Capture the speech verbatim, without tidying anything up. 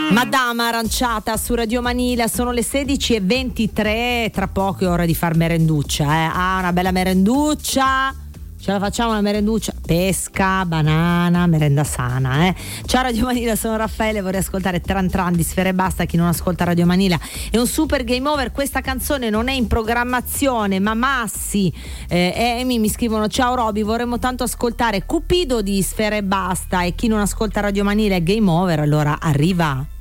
Madama aranciata su Radio Manila, sono le sedici e ventitré, tra poco è ora di far merenduccia, eh. Ah, una bella merenduccia. Ce la facciamo una merenduccia? Pesca, banana, merenda sana, eh. Ciao Radio Manila, sono Raffaele, vorrei ascoltare Tran Tran di Sfera Ebbasta. Chi non ascolta Radio Manila è un super game over. Questa canzone non è in programmazione, ma Massi eh, e Amy mi scrivono: ciao Roby, vorremmo tanto ascoltare Cupido di Sfera Ebbasta. E chi non ascolta Radio Manila è game over, allora arriva.